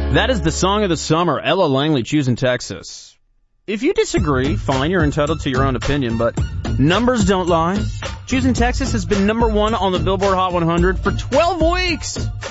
That is the song of the summer, Ella Langley, Choosing Texas. If you disagree, fine, you're entitled to your own opinion, but numbers don't lie. Choosing Texas has been number 1 on the Billboard Hot 100 for 12 weeks.